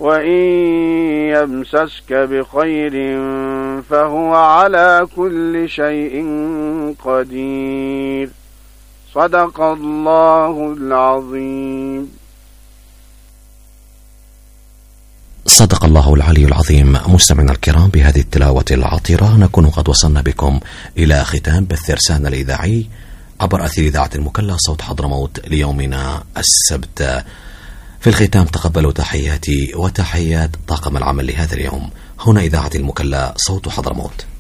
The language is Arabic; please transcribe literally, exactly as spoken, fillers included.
وإن يمسسك بخير فهو على كل شيء قدير. صدق الله العظيم. صدق الله العلي العظيم. مستمعينا الكرام، بهذه التلاوة العطرة نكون قد وصلنا بكم إلى ختام بث إرسالنا الإذاعي عبر أثير إذاعة المكلا صوت حضرموت ليومنا السبت. في الختام تقبلوا تحياتي وتحيات طاقم العمل لهذا اليوم. هنا إذاعة المكلا صوت حضرموت.